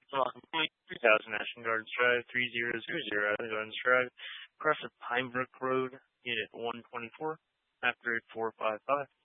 Lock and Point, 3000 Ashton Gardens Drive, 3000 Ashton Gardens Drive, across the Pinebrook Road, Unit 124, map grade 455.